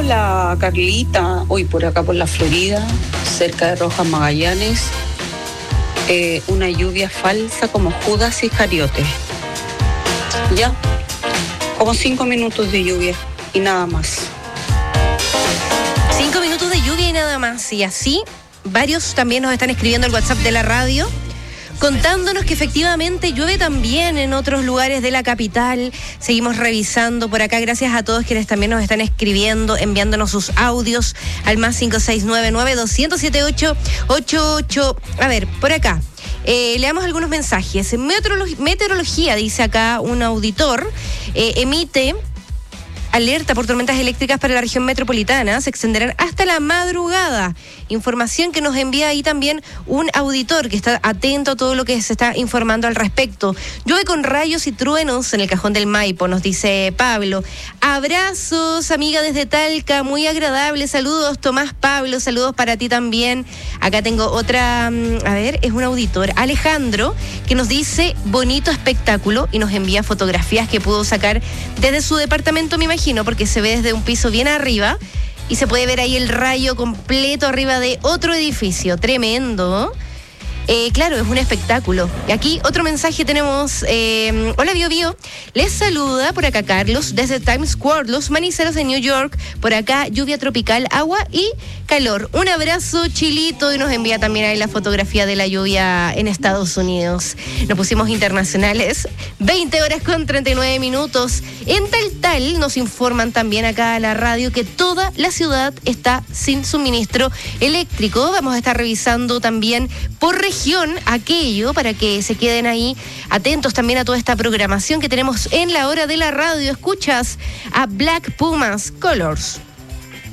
Hola, Carlita. Hoy por acá por la Florida, cerca de Rojas Magallanes, una lluvia falsa como Judas Iscariote. Ya, como 5 minutos de lluvia y nada más. 5 minutos de lluvia y nada más. Y así, varios también nos están escribiendo al WhatsApp de la radio, contándonos que efectivamente llueve también en otros lugares de la capital. Seguimos revisando por acá, gracias a todos quienes también nos están escribiendo, enviándonos sus audios al más 5699-2078-88. A ver, por acá, leamos algunos mensajes. Meteorología, dice acá un auditor, emite alerta por tormentas eléctricas para la región metropolitana, se extenderán hasta la madrugada. Información que nos envía ahí también un auditor que está atento a todo lo que se está informando al respecto. Llueve con rayos y truenos en el Cajón del Maipo, nos dice Pablo. Abrazos, amiga desde Talca, muy agradable. Saludos, Tomás Pablo, saludos para ti también. Acá tengo otra, a ver, es un auditor, Alejandro, que nos dice bonito espectáculo y nos envía fotografías que pudo sacar desde su departamento, me imagino, porque se ve desde un piso bien arriba y se puede ver ahí el rayo completo arriba de otro edificio. Tremendo. Claro, es un espectáculo. Y aquí otro mensaje tenemos. Hola, Bio Bio. Les saluda por acá Carlos desde Times Square, los maniceros de New York. Por acá lluvia tropical, agua y calor. Un abrazo, Chilito. Y nos envía también ahí la fotografía de la lluvia en Estados Unidos. Nos pusimos internacionales. 20 horas con 39 minutos. En Tal nos informan también acá a la radio que toda la ciudad está sin suministro eléctrico. Vamos a estar revisando también por región aquello para que se queden ahí atentos también a toda esta programación que tenemos en la hora de la radio. Escuchas a Black Pumas Colors.